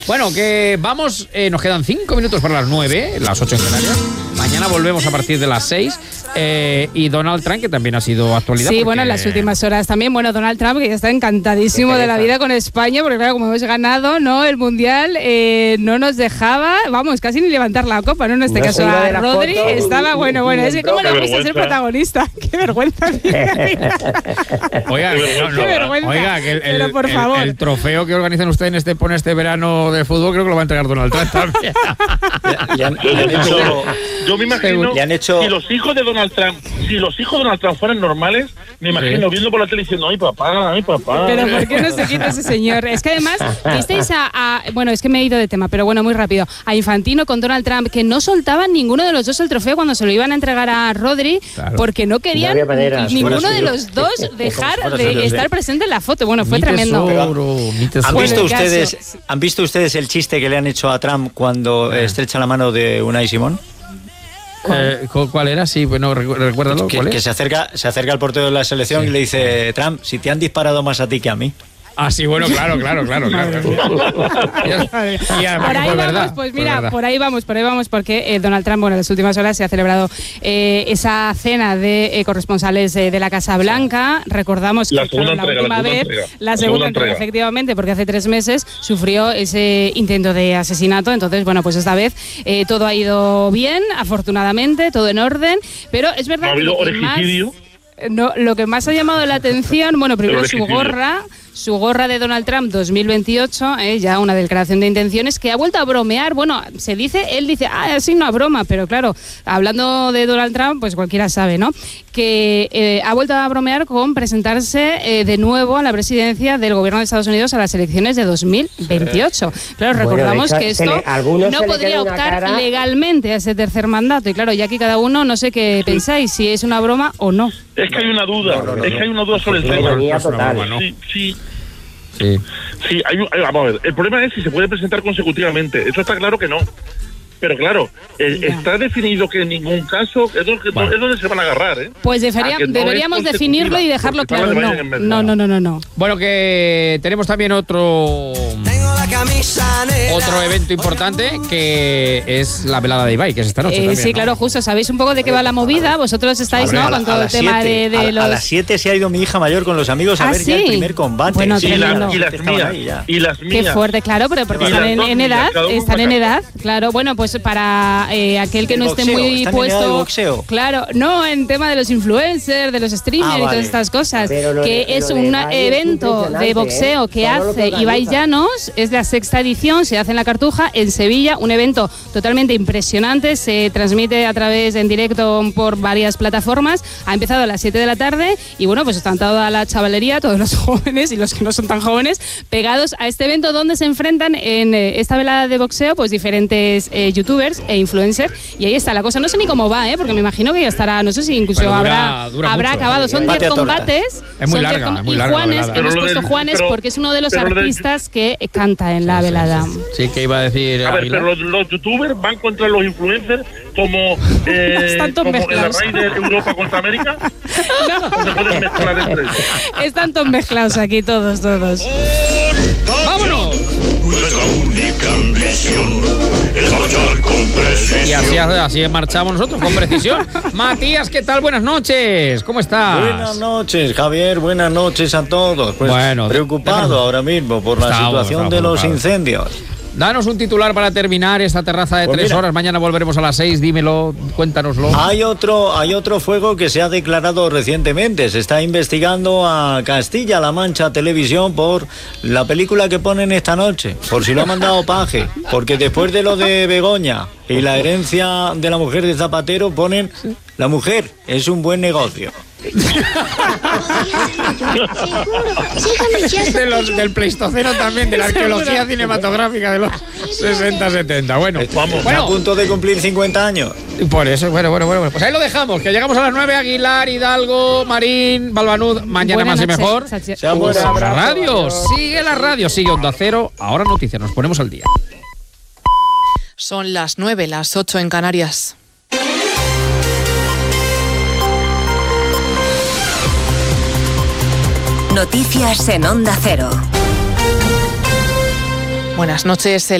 Bueno, que vamos, nos quedan 5 minutos para las 9, las 8 en Canarias. Mañana volvemos a partir de las 6. Y Donald Trump, que también ha sido actualidad. Sí, porque... bueno, en las últimas horas también. Bueno, Donald Trump, que ya está encantadísimo de la vida con España, porque claro, como hemos ganado, ¿no? El Mundial no nos dejaba, vamos, casi ni levantar la copa, ¿no? En este caso a Rodri estaba, bueno, es que cómo le gusta ser protagonista. Qué vergüenza. Oiga, qué vergüenza. Oiga, que pero por favor. El trofeo que organizan ustedes en este verano de fútbol, creo que lo va a entregar Donald Trump también. Yo me imagino si los hijos de Donald Trump fueran normales, me imagino viendo por la tele diciendo ay papá. Pero ¿por qué no se quita ese señor? Es que además, visteis bueno, es que me he ido de tema, pero bueno, muy rápido, a Infantino con Donald Trump, que no soltaban ninguno de los dos el trofeo cuando se lo iban a entregar a Rodri, porque no querían ninguno de los dos dejar de estar presente en la foto. Bueno, fue tremendo. ¿Han visto ustedes el chiste que le han hecho a Trump cuando estrecha la mano de Unai Simón? ¿Cuál era? Sí, bueno, recuérdalo. Que se acerca al portero de la selección y le dice, Trump, si te han disparado más a ti que a mí. Ah, sí, bueno, claro. Por ahí vamos, pues mira, por ahí vamos, porque Donald Trump, bueno, en las últimas horas se ha celebrado esa cena de corresponsales de la Casa Blanca. Recordamos que la segunda entrega, efectivamente, porque hace 3 meses sufrió ese intento de asesinato. Entonces, bueno, pues esta vez todo ha ido bien, afortunadamente, todo en orden, pero es verdad ¿no ha habido orejicidio? Lo que más ha llamado la atención, bueno, primero su gorra de Donald Trump 2028, ya una declaración de intenciones que ha vuelto a bromear. Bueno, él dice, sí, no a broma, pero claro, hablando de Donald Trump, pues cualquiera sabe, ¿no? Que ha vuelto a bromear con presentarse de nuevo a la presidencia del gobierno de Estados Unidos a las elecciones de 2028. Claro, recordamos que esto no podría optar legalmente a ese tercer mandato. Y claro, ya aquí cada uno, no sé qué pensáis, si es una broma o no. Es que hay una duda, sobre el tema. Sí, vamos a ver, el problema es si se puede presentar consecutivamente, eso está claro que no. Pero claro, está definido que en ningún caso es donde se van a agarrar, ¿eh? Pues deberíamos definirlo y dejarlo claro. No. Bueno, que tenemos también otro evento importante, que es la velada de Ibai, que es esta noche también, sí, ¿no? Claro, justo, sabéis un poco de qué va la movida. Vosotros estáis, ¿no? Con todo el tema de los... A las 7 se ha ido mi hija mayor con los amigos a ver ya el primer combate. Bueno, y las mías. Qué fuerte, claro, pero porque están en edad, claro. Bueno, pues para aquel que no esté muy puesto, claro, no en tema de los influencers, de los streamers y todas estas cosas, que es un evento de boxeo que hace Ibai Llanos, es la 6ª edición, se hace en la Cartuja, en Sevilla, un evento totalmente impresionante, se transmite a través en directo por varias plataformas, ha empezado a las 7 de la tarde y bueno, pues están toda la chavalería, todos los jóvenes y los que no son tan jóvenes, pegados a este evento donde se enfrentan en esta velada de boxeo, pues diferentes youtubers e influencers, y ahí está la cosa. No sé ni cómo va, porque me imagino que ya estará, no sé si incluso habrá acabado. Son 10 combates. Es muy larga. Y Juanes, hemos puesto Juanes porque es uno de los artistas que canta en la velada. Sí, que iba a decir. A ver, pero los youtubers van contra los influencers como en la raíz de Europa contra América. No se pueden mezclar entre ellos. Están todos mezclados aquí, todos. ¡Vámonos! Nuestra única ambición es marchar con precisión. Y así marchamos nosotros, con precisión. Matías, ¿qué tal? Buenas noches. ¿Cómo estás? Buenas noches, Javier. Buenas noches a todos. Pues preocupado ahora mismo por la situación de los incendios. Danos un titular para terminar esta terraza de 3 horas. Mañana volveremos a las 6. Dímelo, cuéntanoslo. Hay otro fuego que se ha declarado recientemente. Se está investigando a Castilla-La Mancha Televisión por la película que ponen esta noche. Por si lo ha mandado Paje. Porque después de lo de Begoña y la herencia de la mujer de Zapatero, ponen la mujer es un buen negocio. Del Pleistoceno también, de la arqueología cinematográfica de los 60-70. Bueno, vamos. A punto de cumplir 50 años. Por eso, bueno. Pues ahí lo dejamos, que llegamos a las 9. Aguilar, Hidalgo, Marín, Balbanud. Mañana más y mejor. La radio, sigue Onda Cero. Ahora noticias, nos ponemos al día. Son las 9, las 8 en Canarias. Noticias en Onda Cero. Buenas noches.